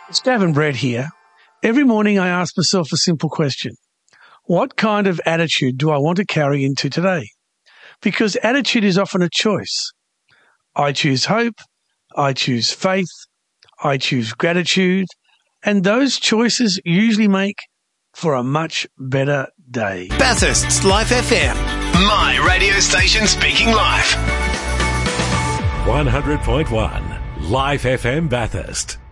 It's Gavin Brett here. Every morning I ask myself a simple question. What kind of attitude do I want to carry into today? Because attitude is often a choice. I choose hope, I choose faith, I choose gratitude, and those choices usually make for a much better day. Bathurst's Life FM. My radio station speaking live. 100.1 Life FM Bathurst.